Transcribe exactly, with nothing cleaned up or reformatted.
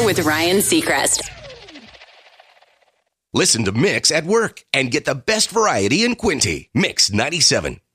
with Ryan Seacrest. Listen to Mix at work and get the best variety in Quinty. Mix ninety-seven.